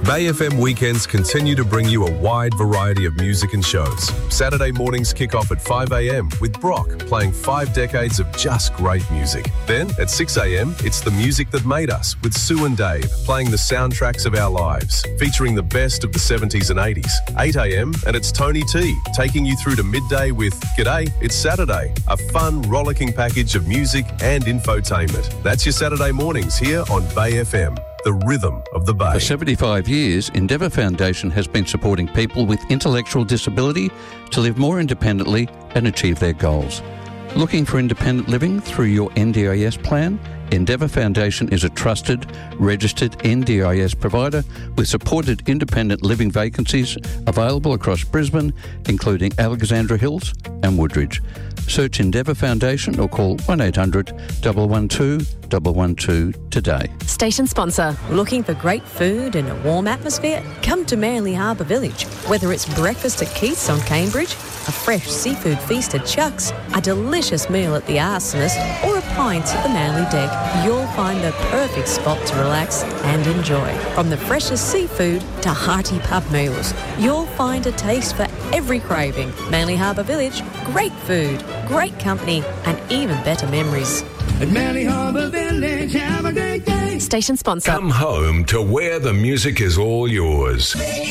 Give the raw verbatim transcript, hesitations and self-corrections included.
Bay F M weekends continue to bring you a wide variety of music and shows. Saturday mornings kick off at five a.m. with Brock playing five decades of just great music. Then at six a.m. it's The Music That Made Us with Sue and Dave playing the soundtracks of our lives, featuring the best of the seventies and eighties. eight a.m. and it's Tony T taking you through to midday with G'day, It's Saturday, a fun, rollicking package of music and infotainment. That's your Saturday mornings here on Bay F M. The rhythm of the Bay. For seventy-five years, Endeavour Foundation has been supporting people with intellectual disability to live more independently and achieve their goals. Looking for independent living through your N D I S plan? Endeavour Foundation is a trusted, registered N D I S provider with supported independent living vacancies available across Brisbane, including Alexandra Hills and Woodridge. Search Endeavour Foundation or call one eight hundred, one one two, one one two today. Station sponsor. Looking for great food and a warm atmosphere? Come to Manly Harbour Village. Whether it's breakfast at Keith's on Cambridge, a fresh seafood feast at Chuck's, a delicious meal at the Arsonist, or a pint at the Manly Deck, you'll find the perfect spot to relax and enjoy. From the freshest seafood to hearty pub meals, you'll find a taste for every craving. Manly Harbour Village, great food, great company, and even better memories. At Manly Harbour Village, have a great day. Station sponsor. Come home to where the music is all yours.